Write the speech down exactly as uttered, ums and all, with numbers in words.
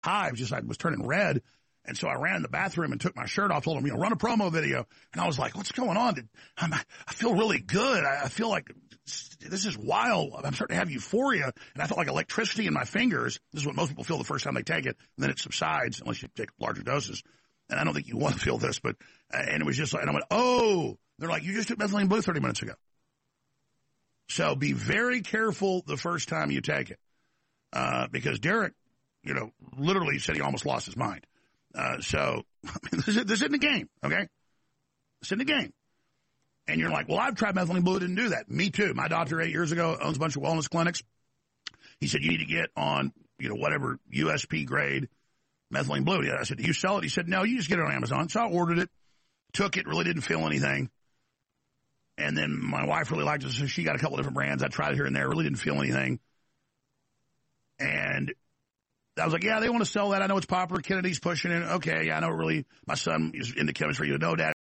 hives, just I was turning red. And so I ran in the bathroom and took my shirt off, told him, you know, run a promo video. And I was like, what's going on? I'm, I feel really good. I feel like this is wild. I'm starting to have euphoria. And I felt like electricity in my fingers. This is what most people feel the first time they take it. And then it subsides unless you take larger doses. And I don't think you want to feel this, but, and it was just like, and I went, oh, they're like, you just took methylene blue thirty minutes ago. So be very careful the first time you take it. Uh, because Derek, you know, literally said he almost lost his mind. Uh, so this, is, this isn't a game, okay? This isn't a game. And you're like, well, I've tried methylene blue, didn't do that. Me too. My doctor eight years ago owns a bunch of wellness clinics. He said, you need to get on, you know, whatever U S P grade methylene blue. I said, do you sell it? He said, no, you just get it on Amazon. So I ordered it, took it, really didn't feel anything. And then my wife really liked it, so she got a couple different brands. I tried it here and there, really didn't feel anything. And I was like, yeah, they want to sell that. I know it's popular. Kennedy's pushing it. Okay, yeah, I know it really. My son is into chemistry. You know, Dad.